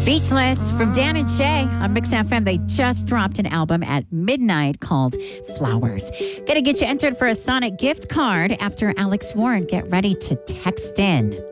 Speechless from Dan and Shay on Mix FM. They just dropped an album at midnight called Flowers. Gonna get you entered for a Sonic gift card after Alex Warren. Get ready to text in.